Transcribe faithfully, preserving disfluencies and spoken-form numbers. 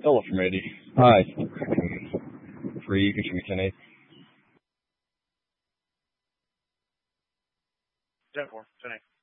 Hello from Eddie. Hi. Free, contribute ten ten four, ten eight.